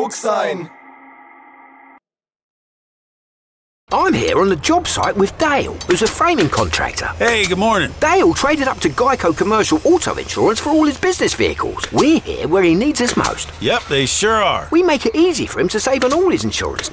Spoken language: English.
Hook sign. I'm here on the job site with Dale, who's a framing contractor. Hey, good morning. Dale traded up to Geico Commercial Auto Insurance for all his business vehicles. We're here where he needs us most. Yep, they sure are. We make it easy for him to save on all his insurance